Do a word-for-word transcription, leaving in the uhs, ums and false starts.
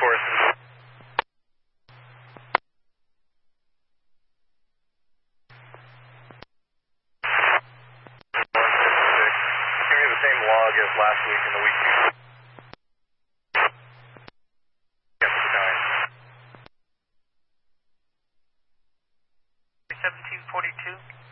course. Give me the same log as last week and the week before. Yes, at the time. seventeen forty-two.